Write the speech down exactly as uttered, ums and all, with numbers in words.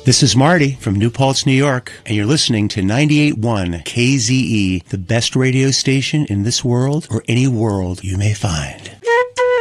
This is Marty from New Paltz, New York, and you're listening to ninety-eight point one K Z E, the best radio station in this world or any world you may find.